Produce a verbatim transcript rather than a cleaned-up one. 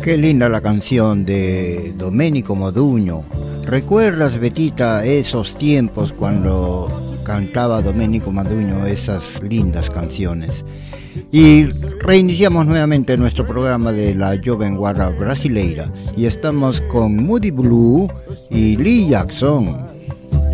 Qué linda la canción de Domenico Modugno. ¿Recuerdas, Betita, esos tiempos cuando cantaba Domenico Modugno esas lindas canciones? Y reiniciamos nuevamente nuestro programa de la Jovem Guarda Brasileira y estamos con Moody Blue y Lee Jackson.